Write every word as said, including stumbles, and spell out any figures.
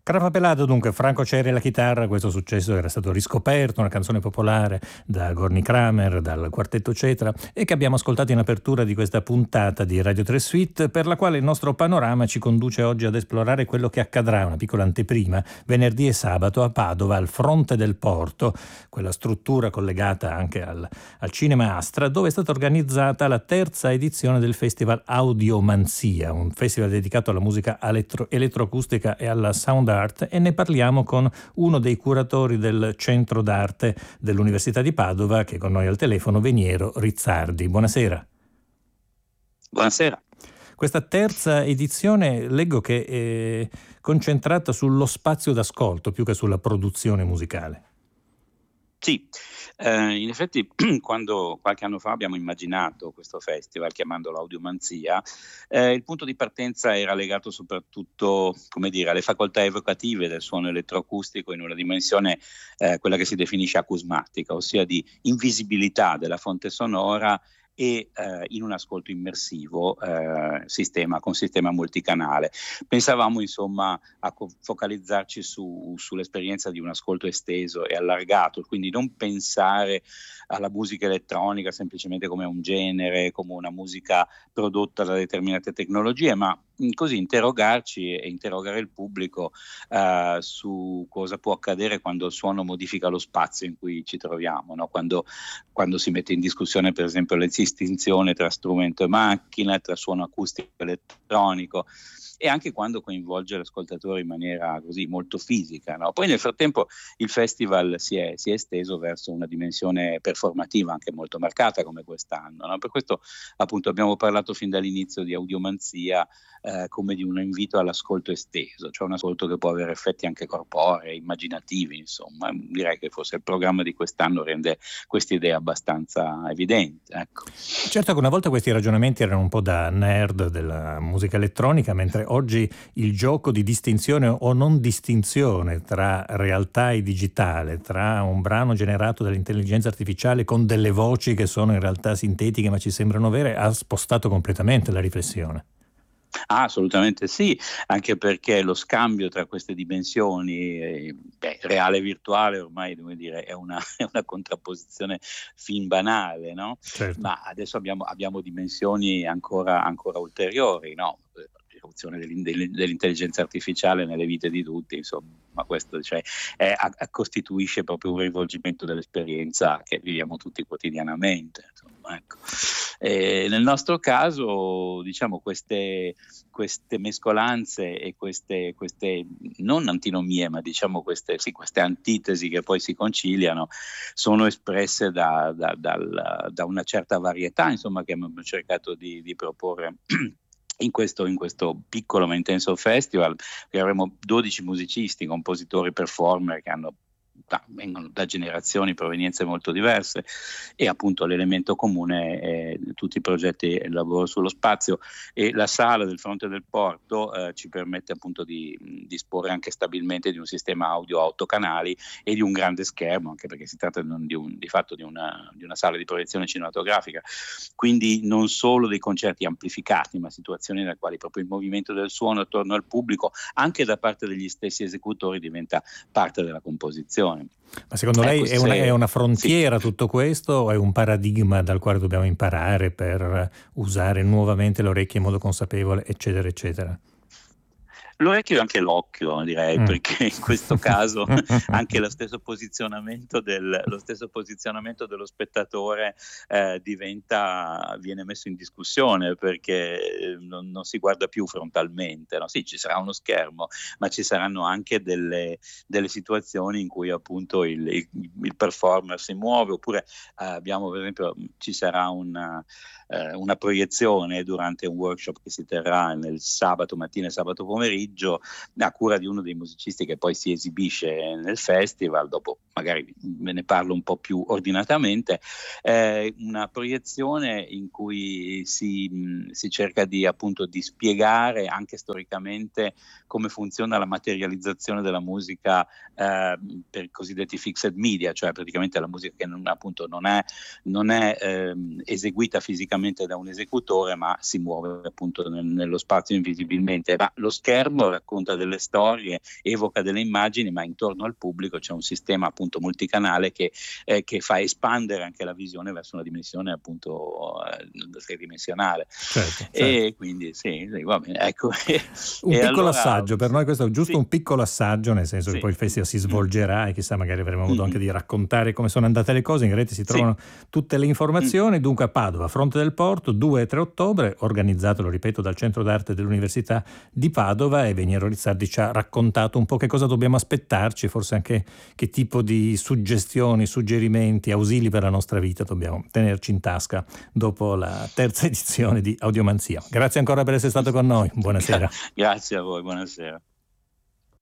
Crapa Pelato, dunque, Franco Cerri alla chitarra, questo successo era stato riscoperto, una canzone popolare da Gorny Kramer, dal quartetto Cetra, e che abbiamo ascoltato in apertura di questa puntata di Radio tre Suite, per la quale il nostro panorama ci conduce oggi ad esplorare quello che accadrà, una piccola anteprima, venerdì e sabato a Padova, al Fronte del Porto, quella struttura collegata anche al, al Cinema Astra, dove è stata organizzata la terza edizione del Festival Audiomanzia, un festival dedicato alla musica elettro- elettroacustica e alla sound art, e ne parliamo con uno dei curatori del Centro d'Arte dell'Università di Padova, che è con noi al telefono, Veniero Rizzardi. Buonasera. Buonasera. Questa terza edizione leggo che è concentrata sullo spazio d'ascolto più che sulla produzione musicale. Sì, eh, in effetti quando qualche anno fa abbiamo immaginato questo festival chiamandolo Audiomanzia, eh, il punto di partenza era legato soprattutto, come dire, alle facoltà evocative del suono elettroacustico in una dimensione, eh, quella che si definisce acusmatica, ossia di invisibilità della fonte sonora e eh, in un ascolto immersivo eh, sistema, con sistema multicanale. Pensavamo insomma a co- focalizzarci su, sull'esperienza di un ascolto esteso e allargato, quindi non pensare alla musica elettronica semplicemente come un genere, come una musica prodotta da determinate tecnologie, ma così interrogarci e interrogare il pubblico uh, su cosa può accadere quando il suono modifica lo spazio in cui ci troviamo, no? quando, quando si mette in discussione per esempio la distinzione tra strumento e macchina, tra suono acustico e elettronico, e anche quando coinvolge l'ascoltatore in maniera così molto fisica, no? Poi nel frattempo il festival si è, si è esteso verso una dimensione performativa anche molto marcata come quest'anno, no? Per questo appunto abbiamo parlato fin dall'inizio di audiomanzia eh, come di un invito all'ascolto esteso, cioè un ascolto che può avere effetti anche corporei, immaginativi, insomma. Direi che forse il programma di quest'anno rende questa idea abbastanza evidente, ecco. Certo che una volta questi ragionamenti erano un po' da nerd della musica elettronica, mentre oggi il gioco di distinzione o non distinzione tra realtà e digitale, tra un brano generato dall'intelligenza artificiale con delle voci che sono in realtà sintetiche ma ci sembrano vere, ha spostato completamente la riflessione. Ah, assolutamente sì, anche perché lo scambio tra queste dimensioni, eh, beh, reale e virtuale ormai, devo dire, è una, è una contrapposizione fin banale, no? Certo. Ma adesso abbiamo, abbiamo dimensioni ancora, ancora ulteriori, no? L'irruzione dell'intelligenza artificiale nelle vite di tutti, insomma, questo cioè, è, a, costituisce proprio un rivolgimento dell'esperienza che viviamo tutti quotidianamente, insomma, ecco. E nel nostro caso, diciamo, queste, queste mescolanze e queste, queste non antinomie, ma diciamo queste, sì, queste antitesi che poi si conciliano, sono espresse da, da, dal, da una certa varietà, insomma, che abbiamo cercato di, di proporre In questo, in questo piccolo ma intenso festival, che avremo dodici musicisti, compositori, performer che hanno da, vengono da generazioni, provenienze molto diverse, e appunto l'elemento comune è tutti i progetti e il lavoro sullo spazio, e la sala del Fronte del Porto eh, ci permette appunto di disporre anche stabilmente di un sistema audio a otto canali e di un grande schermo, anche perché si tratta di, un, di fatto di una, di una sala di proiezione cinematografica, quindi non solo dei concerti amplificati, ma situazioni nelle quali proprio il movimento del suono attorno al pubblico, anche da parte degli stessi esecutori, diventa parte della composizione. Ma secondo lei ecco, è, una, se, è una frontiera sì. tutto questo, o è un paradigma dal quale dobbiamo imparare per usare nuovamente le orecchie in modo consapevole, eccetera, eccetera? L'orecchio e anche l'occhio, direi, Mm. perché in questo caso anche lo stesso posizionamento, del, lo stesso posizionamento dello spettatore eh, diventa, viene messo in discussione, perché non, non si guarda più frontalmente, no? Sì, ci sarà uno schermo, ma ci saranno anche delle, delle situazioni in cui appunto il, il, il performer si muove, oppure eh, abbiamo per esempio, ci sarà una, eh, una proiezione durante un workshop che si terrà nel sabato mattina e sabato pomeriggio, a cura di uno dei musicisti che poi si esibisce nel festival. Dopo magari ve ne parlo un po' più ordinatamente. Eh, una proiezione in cui si, mh, si cerca di appunto di spiegare anche storicamente come funziona la materializzazione della musica eh, per i cosiddetti fixed media, cioè praticamente la musica che non, appunto non è, non è eh, eseguita fisicamente direttamente da un esecutore, ma si muove appunto nel, nello spazio invisibilmente. Ma lo schermo racconta delle storie, evoca delle immagini, ma intorno al pubblico c'è un sistema appunto multicanale che, eh, che fa espandere anche la visione verso una dimensione appunto eh, tridimensionale. Certo, E certo. quindi sì, sì, va bene, ecco. Un E piccolo allora, assaggio, per sì, noi questo è giusto sì, un piccolo assaggio, nel senso che sì. poi il festival si Mm. svolgerà e chissà, magari avremo modo anche Mm-hmm. di raccontare come sono andate le cose. In rete si Sì. trovano tutte le informazioni. Dunque a Padova, Fronte del Porto, due e tre ottobre, organizzato, lo ripeto, dal Centro d'Arte dell'Università di Padova, e Veniero Rizzardi ci ha raccontato un po' che cosa dobbiamo aspettarci, forse anche che tipo di suggestioni, suggerimenti, ausili per la nostra vita dobbiamo tenerci in tasca dopo la terza edizione di Audiomanzia. Grazie ancora per essere stato con noi, buonasera. Grazie a voi, buonasera.